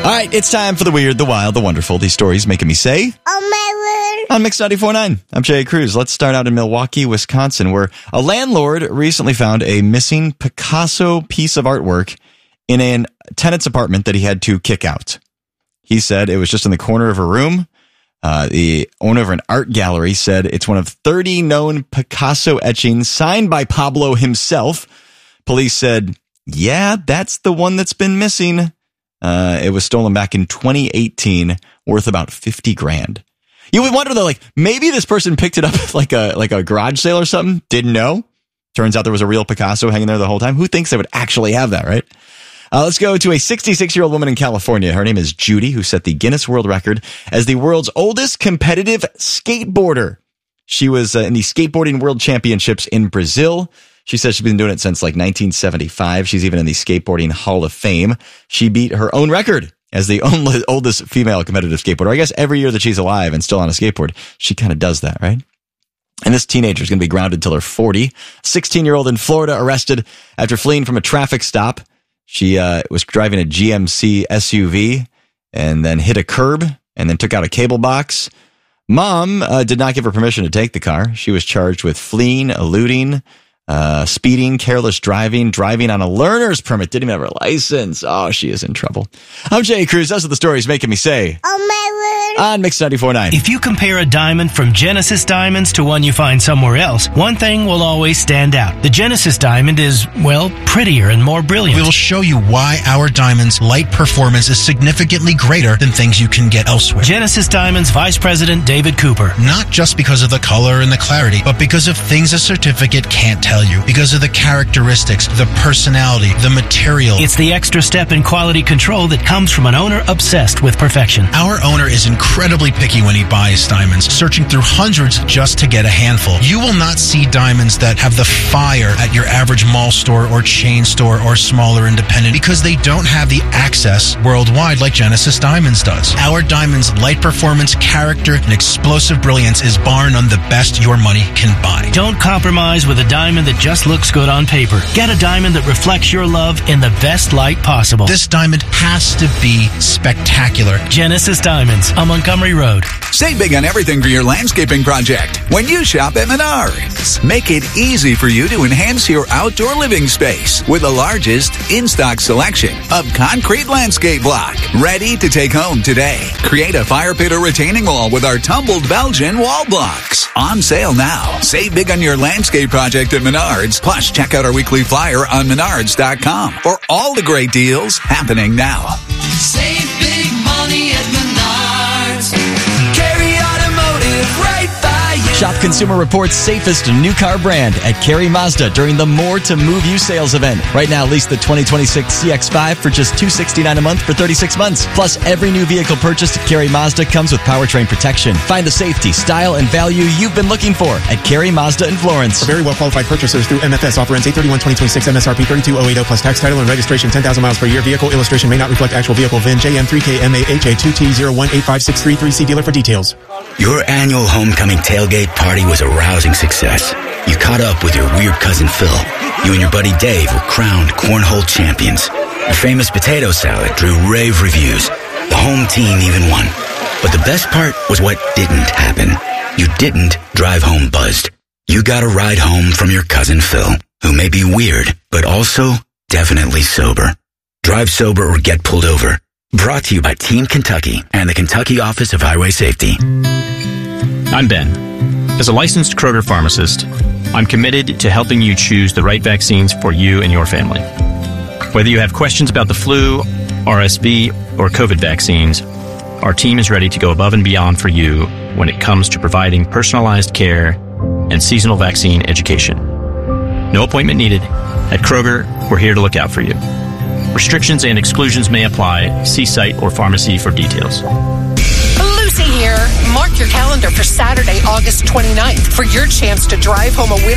All right, it's time for the weird, the wild, the wonderful. These stories making me say, oh my word. On Mix 94.9. I'm Jay Cruz. Let's start out in Milwaukee, Wisconsin, where a landlord recently found a missing Picasso piece of artwork in a tenant's apartment that he had to kick out. He said it was just in the corner of a room. The owner of an art gallery said it's one of 30 known Picasso etchings signed by Pablo himself. Police said, yeah, that's the one that's been missing. It was stolen back in 2018, worth about $50,000. You would wonder though, like maybe this person picked it up like a garage sale or something. Didn't know. Turns out there was a real Picasso hanging there the whole time. Who thinks they would actually have that, right? Let's go to a 66-year-old woman in California. Her name is Judy, who set the Guinness World Record as the world's oldest competitive skateboarder. She was in the Skateboarding World Championships in Brazil. She says she's been doing it since like 1975. She's even in the Skateboarding Hall of Fame. She beat her own record as the oldest female competitive skateboarder. I guess every year that she's alive and still on a skateboard, she kind of does that, right? And this teenager is going to be grounded till they're 40. 16-year-old in Florida arrested after fleeing from a traffic stop. She was driving a GMC SUV and then hit a curb and then took out a cable box. Mom did not give her permission to take the car. She was charged with fleeing, eluding, speeding, careless driving, driving on a learner's permit, didn't even have her license. Oh, she is in trouble. I'm Jay Cruz. Those are the stories making me say, oh my word. On Mix 94.9. If you compare a diamond from Genesis Diamonds to one you find somewhere else, one thing will always stand out. The Genesis Diamond is, well, prettier and more brilliant. We'll show you why our diamond's light performance is significantly greater than things you can get elsewhere. Genesis Diamonds Vice President David Cooper. Not just because of the color and the clarity, but because of things a certificate can't tell you. Because of the characteristics, the personality, the material. It's the extra step in quality control that comes from an owner obsessed with perfection. Our owner is incredibly picky when he buys diamonds, searching through hundreds just to get a handful. You will not see diamonds that have the fire at your average mall store or chain store or smaller independent because they don't have the access worldwide like Genesis Diamonds does. Our diamond's light performance, character, and explosive brilliance is bar none the best your money can buy. Don't compromise with a diamond that just looks good on paper. Get a diamond that reflects your love in the best light possible. This diamond has to be spectacular. Genesis Diamonds on Montgomery Road. Save big on everything for your landscaping project when you shop at Menards. Make it easy for you to enhance your outdoor living space with the largest in-stock selection of concrete landscape block. Ready to take home today. Create a fire pit or retaining wall with our tumbled Belgian wall blocks. On sale now. Save big on your landscape project at Menards. Plus, check out our weekly flyer on Menards.com for all the great deals happening now. Save big money at Menards. Carry Automotive right by you. Shop Consumer Reports' safest new car brand at Carey Mazda during the More to Move You sales event. Right now, lease the 2026 CX-5 for just $269 a month for 36 months. Plus, every new vehicle purchased at Carey Mazda comes with powertrain protection. Find the safety, style, and value you've been looking for at Carey Mazda in Florence. For very well-qualified purchasers through MFS. Offer ends 8/31/2026. MSRP 32,080 plus tax, title, and registration. 10,000 miles per year. Vehicle illustration may not reflect actual vehicle VIN. JM3KMAHA2T0185633. See dealer for details. Your annual homecoming tailgate party was a rousing success. You caught up with your weird cousin Phil. You and your buddy Dave were crowned cornhole champions. Your famous potato salad drew rave reviews. The home team even won. But the best part was what didn't happen. You didn't drive home buzzed. You got a ride home from your cousin Phil, who may be weird, but also definitely sober. Drive sober or get pulled over. Brought to you by Team Kentucky and the Kentucky Office of Highway Safety. I'm Ben. As a licensed Kroger pharmacist, I'm committed to helping you choose the right vaccines for you and your family. Whether you have questions about the flu, RSV, or COVID vaccines, our team is ready to go above and beyond for you when it comes to providing personalized care and seasonal vaccine education. No appointment needed. At Kroger, we're here to look out for you. Restrictions and exclusions may apply. See site or pharmacy for details. Lucy here. Mark your calendar for Saturday, August 29th for your chance to drive home a winner.